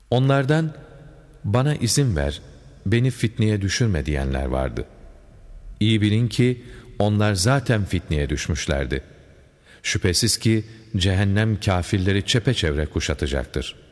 Onlardan bana izin ver, beni fitneye düşürme diyenler vardı. İyi bilin ki onlar zaten fitneye düşmüşlerdi. Şüphesiz ki cehennem kâfirleri çepeçevre kuşatacaktır.